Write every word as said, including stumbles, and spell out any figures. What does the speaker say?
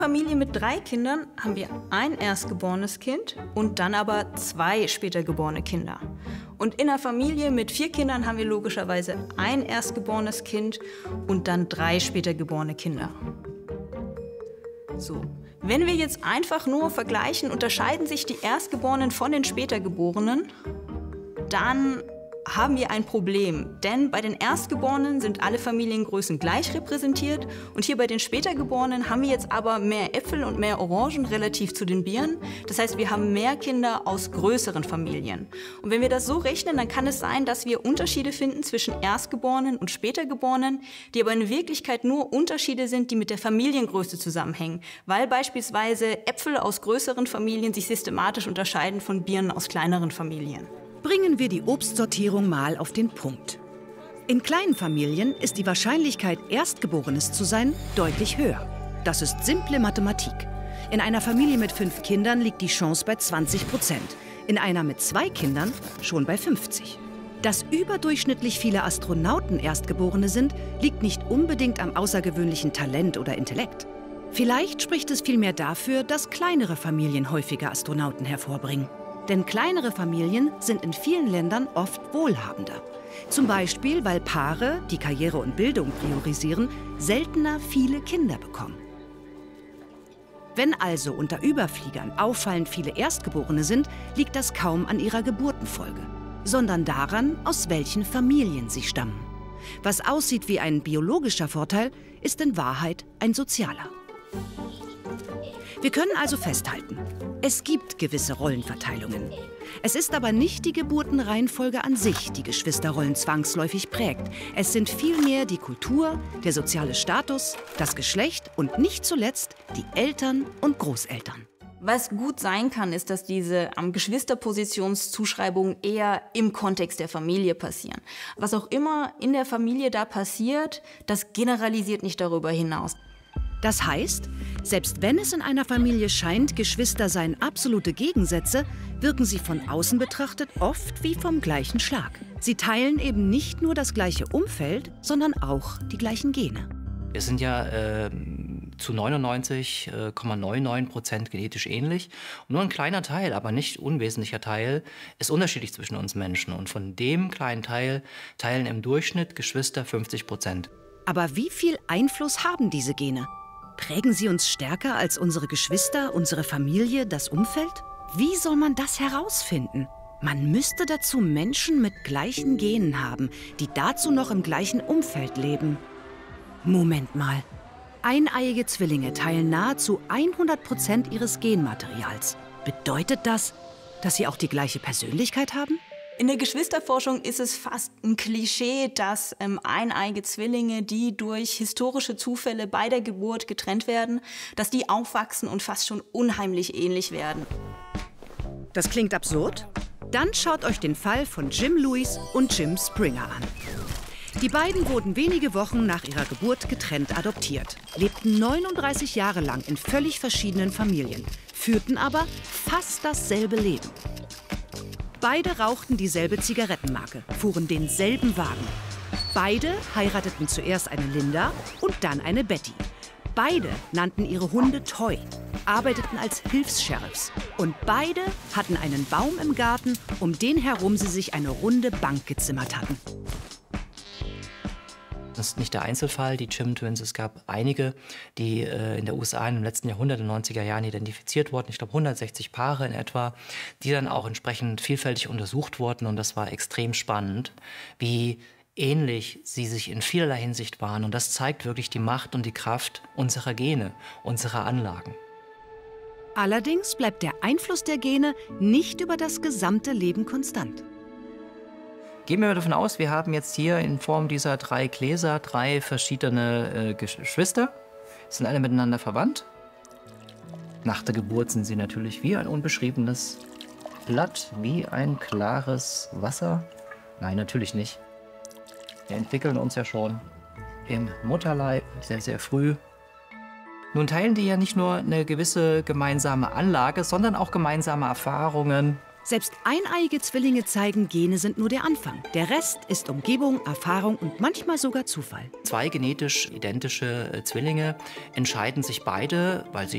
Familie mit drei Kindern haben wir ein erstgeborenes Kind und dann aber zwei später geborene Kinder. Und in einer Familie mit vier Kindern haben wir logischerweise ein erstgeborenes Kind und dann drei später geborene Kinder. So. Wenn wir jetzt einfach nur vergleichen, unterscheiden sich die Erstgeborenen von den Spätergeborenen, dann haben wir ein Problem. Denn bei den Erstgeborenen sind alle Familiengrößen gleich repräsentiert und hier bei den Spätergeborenen haben wir jetzt aber mehr Äpfel und mehr Orangen relativ zu den Birnen. Das heißt, wir haben mehr Kinder aus größeren Familien. Und wenn wir das so rechnen, dann kann es sein, dass wir Unterschiede finden zwischen Erstgeborenen und Spätergeborenen, die aber in Wirklichkeit nur Unterschiede sind, die mit der Familiengröße zusammenhängen, weil beispielsweise Äpfel aus größeren Familien sich systematisch unterscheiden von Birnen aus kleineren Familien. Bringen wir die Obstsortierung mal auf den Punkt. In kleinen Familien ist die Wahrscheinlichkeit, Erstgeborenes zu sein, deutlich höher. Das ist simple Mathematik. In einer Familie mit fünf Kindern liegt die Chance bei zwanzig Prozent. In einer mit zwei Kindern schon bei fünfzig. Dass überdurchschnittlich viele Astronauten Erstgeborene sind, liegt nicht unbedingt am außergewöhnlichen Talent oder Intellekt. Vielleicht spricht es vielmehr dafür, dass kleinere Familien häufiger Astronauten hervorbringen. Denn kleinere Familien sind in vielen Ländern oft wohlhabender. Zum Beispiel, weil Paare, die Karriere und Bildung priorisieren, seltener viele Kinder bekommen. Wenn also unter Überfliegern auffallend viele Erstgeborene sind, liegt das kaum an ihrer Geburtenfolge, sondern daran, aus welchen Familien sie stammen. Was aussieht wie ein biologischer Vorteil, ist in Wahrheit ein sozialer. Wir können also festhalten, es gibt gewisse Rollenverteilungen. Es ist aber nicht die Geburtenreihenfolge an sich, die Geschwisterrollen zwangsläufig prägt. Es sind vielmehr die Kultur, der soziale Status, das Geschlecht und nicht zuletzt die Eltern und Großeltern. Was gut sein kann, ist, dass diese ähm, Geschwisterpositionszuschreibungen eher im Kontext der Familie passieren. Was auch immer in der Familie da passiert, das generalisiert nicht darüber hinaus. Das heißt, selbst wenn es in einer Familie scheint, Geschwister seien absolute Gegensätze, wirken sie von außen betrachtet oft wie vom gleichen Schlag. Sie teilen eben nicht nur das gleiche Umfeld, sondern auch die gleichen Gene. Wir sind ja äh, zu neunundneunzig Komma neunundneunzig Prozent genetisch ähnlich. Und nur ein kleiner Teil, aber nicht unwesentlicher Teil, ist unterschiedlich zwischen uns Menschen. Und von dem kleinen Teil teilen im Durchschnitt Geschwister fünfzig Prozent. Aber wie viel Einfluss haben diese Gene? Prägen sie uns stärker als unsere Geschwister, unsere Familie, das Umfeld? Wie soll man das herausfinden? Man müsste dazu Menschen mit gleichen Genen haben, die dazu noch im gleichen Umfeld leben. Moment mal. Eineiige Zwillinge teilen nahezu hundert Prozent ihres Genmaterials. Bedeutet das, dass sie auch die gleiche Persönlichkeit haben? In der Geschwisterforschung ist es fast ein Klischee, dass ähm, eineige Zwillinge, die durch historische Zufälle bei der Geburt getrennt werden, dass die aufwachsen und fast schon unheimlich ähnlich werden. Das klingt absurd? Dann schaut euch den Fall von Jim Lewis und Jim Springer an. Die beiden wurden wenige Wochen nach ihrer Geburt getrennt adoptiert, lebten neununddreißig Jahre lang in völlig verschiedenen Familien, führten aber fast dasselbe Leben. Beide rauchten dieselbe Zigarettenmarke, fuhren denselben Wagen. Beide heirateten zuerst eine Linda und dann eine Betty. Beide nannten ihre Hunde Toy, arbeiteten als Hilfs-Sheriffs. Und beide hatten einen Baum im Garten, um den herum sie sich eine runde Bank gezimmert hatten. Das ist nicht der Einzelfall, die Jim Twins. Es gab einige, die äh, in der U S A im letzten Jahrhundert, in den neunziger Jahren identifiziert wurden. Ich glaube hundertsechzig Paare in etwa, die dann auch entsprechend vielfältig untersucht wurden. Und das war extrem spannend, wie ähnlich sie sich in vielerlei Hinsicht waren. Und das zeigt wirklich die Macht und die Kraft unserer Gene, unserer Anlagen. Allerdings bleibt der Einfluss der Gene nicht über das gesamte Leben konstant. Gehen wir davon aus, wir haben jetzt hier in Form dieser drei Gläser drei verschiedene äh, Geschwister. Sind alle miteinander verwandt. Nach der Geburt sind sie natürlich wie ein unbeschriebenes Blatt, wie ein klares Wasser. Nein, natürlich nicht. Wir entwickeln uns ja schon im Mutterleib sehr, sehr früh. Nun teilen die ja nicht nur eine gewisse gemeinsame Anlage, sondern auch gemeinsame Erfahrungen. Selbst eineige Zwillinge zeigen, Gene sind nur der Anfang. Der Rest ist Umgebung, Erfahrung und manchmal sogar Zufall. Zwei genetisch identische Zwillinge entscheiden sich beide, weil sie